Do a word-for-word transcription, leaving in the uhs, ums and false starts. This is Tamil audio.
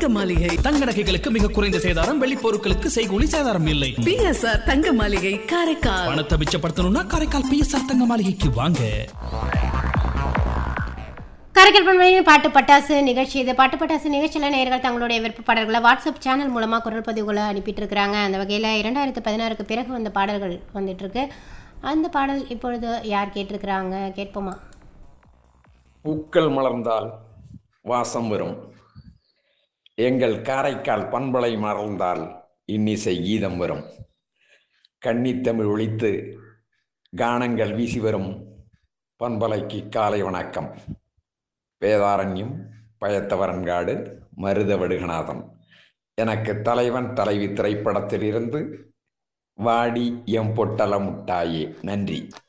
தங்க மாளிகை. தங்க நகைகளுக்கு மிக குறைந்த சேதாரம், வெள்ளி பொருட்களுக்கு செய்கூலி சேதாரம் இல்லை. பி எஸ் ஆர் தங்க மாளிகை, காரைக்கால். பணத்தை மிச்சப்படுத்தணும்னா காரைக்கால் பி எஸ் ஆர் தங்க மாளிகைக்கு வாங்க. காரைக்கால் பண்பலையின் பாட்டு பட்டாசு நிகழ்ச்சி. இது பாட்டு பட்டாசு நிகழ்ச்சியில் நேயர்கள் தங்களுடைய விருப்ப பாடல்களை வாட்ஸ்அப் சேனல் மூலமாக குரல் பதிவுகளை அனுப்பிட்டு இருக்கிறாங்க. அந்த வகையில் இரண்டாயிரத்து பதினாறுக்கு பிறகு வந்த பாடல்கள் வந்துட்டு இருக்கு. அந்த பாடல் இப்பொழுது யார் கேட்டிருக்கிறாங்க கேட்போமா? பூக்கள் மலர்ந்தால் வாசம் வரும், எங்கள் காரைக்கால் பண்பலை மலர்ந்தால் இன்னிசை கீதம் வரும். கன்னித்தமிழ் ஒழித்து கானங்கள் வீசி வரும் பண்பலைக்கு காலை வணக்கம். வேதாரண்யம், பயத்தவரன்காடு, மருத வடுகநாதன். எனக்கு தலைவன் தலைவி திரைப்படத்தில் இருந்து வாடி எம் பொட்டல முட்டாயே. நன்றி.